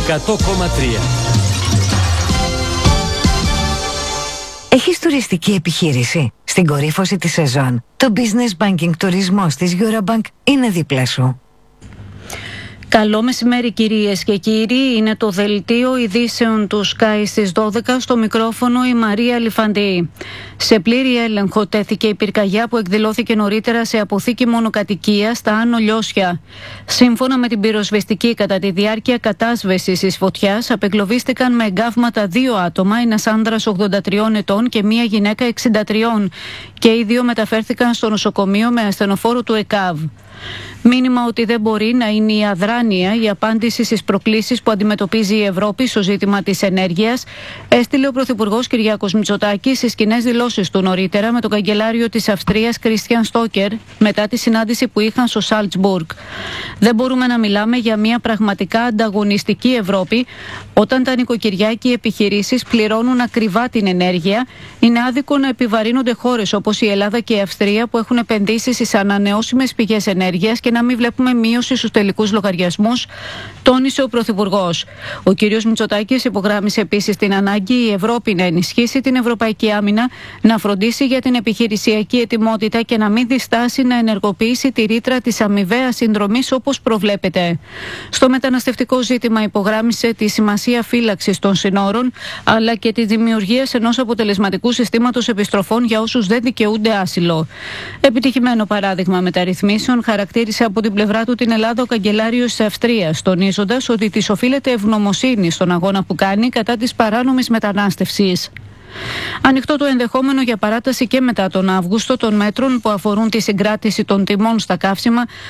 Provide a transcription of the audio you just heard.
100,3. Έχεις τουριστική επιχείρηση? Στην κορύφωση της σεζόν, το Business Banking τουρισμός της Eurobank είναι δίπλα σου. Καλό μεσημέρι κυρίες και κύριοι, είναι το δελτίο ειδήσεων του Sky στις 12, στο μικρόφωνο η Μαρία Λιφαντή. Σε πλήρη έλεγχο τέθηκε η πυρκαγιά που εκδηλώθηκε νωρίτερα σε αποθήκη μονοκατοικίας στα Άνω Λιώσια. Σύμφωνα με την πυροσβεστική, κατά τη διάρκεια κατάσβεσης της φωτιάς απεγκλωβίστηκαν με εγκάβματα 2 άτομα, ένας άνδρας 83 ετών και μία γυναίκα 63, και οι 2 μεταφέρθηκαν στο νοσοκομείο με ασθενοφόρο του ΕΚΑΒ. Μήνυμα ότι δεν μπορεί να είναι η αδράνεια η απάντηση στις προκλήσεις που αντιμετωπίζει η Ευρώπη στο ζήτημα της ενέργειας, έστειλε ο Πρωθυπουργός Κυριάκος Μητσοτάκης στις κοινές δηλώσεις του νωρίτερα με τον καγκελάριο της Αυστρίας Κρίστιαν Στόκερ μετά τη συνάντηση που είχαν στο Σάλτσμπουργκ. Δεν μπορούμε να μιλάμε για μια πραγματικά ανταγωνιστική Ευρώπη όταν τα νοικοκυριά και οι επιχειρήσεις πληρώνουν ακριβά την ενέργεια. Είναι άδικο να επιβαρύνονται χώρες όπως η Ελλάδα και η Αυστρία που έχουν επενδύσει στις ανανεώσιμες πηγές ενέργειας και να μην βλέπουμε μείωση στους τελικούς λογαριασμούς, τόνισε ο Πρωθυπουργός. Ο κ. Μητσοτάκης υπογράμμισε επίσης την ανάγκη η Ευρώπη να ενισχύσει την ευρωπαϊκή άμυνα, να φροντίσει για την επιχειρησιακή ετοιμότητα και να μην διστάσει να ενεργοποιήσει τη ρήτρα της αμοιβαίας συνδρομής όπως προβλέπεται. Στο μεταναστευτικό ζήτημα υπογράμμισε τη σημασία φύλαξης των συνόρων, αλλά και τη δημιουργία ενός αποτελεσματικού συστήματος επιστροφών για όσους δεν δικαιούνται άσυλο. Επιτυχημένο παράδειγμα μεταρρυθμίσεων χαρακτήρισε από την πλευρά του την Ελλάδα ο καγκελάριος της Αυστρίας, τονίζοντας ότι της οφείλεται ευγνωμοσύνη στον αγώνα που κάνει κατά της παράνομης μετανάστευσης. Ανοιχτό το ενδεχόμενο για παράταση και μετά τον Αύγουστο των μέτρων που αφορούν τη συγκράτηση των τιμών στα καύσιμα